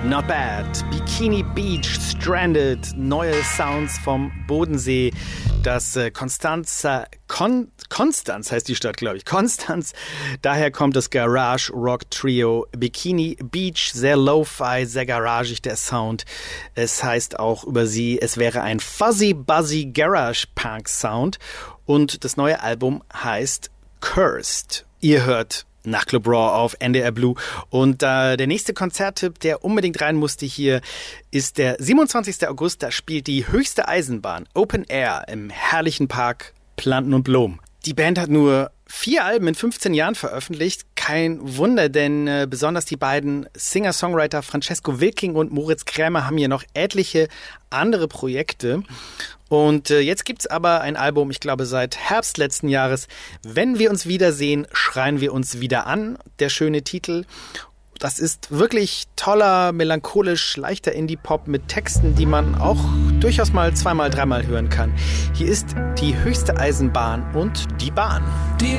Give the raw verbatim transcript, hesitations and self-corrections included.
Not Bad, Bikini Beach, Stranded, neue Sounds vom Bodensee. Das äh, Konstanzer, Kon, Konstanz heißt die Stadt, glaube ich, Konstanz. Daher kommt das Garage Rock Trio Bikini Beach, sehr lo-fi, sehr garagig der Sound. Es heißt auch über sie, es wäre ein Fuzzy Buzzy Garage Punk Sound. Und das neue Album heißt Cursed. Ihr hört Nachtclub Raw auf N D R Blue. Und äh, der nächste Konzerttipp, der unbedingt rein musste hier, ist der siebenundzwanzigsten August. Da spielt die Höchste Eisenbahn Open Air im herrlichen Park Planten und Blumen. Die Band hat nur vier Alben in fünfzehn Jahren veröffentlicht. Kein Wunder, denn äh, besonders die beiden Singer-Songwriter Francesco Wilking und Moritz Krämer haben hier noch etliche andere Projekte. Und äh, jetzt gibt's aber ein Album, ich glaube seit Herbst letzten Jahres. Wenn wir uns wiedersehen, schreien wir uns wieder an. Der schöne Titel. Das ist wirklich toller, melancholisch, leichter Indie-Pop mit Texten, die man auch durchaus mal zweimal, dreimal hören kann. Hier ist die Höchste Eisenbahn und die Bahn. Die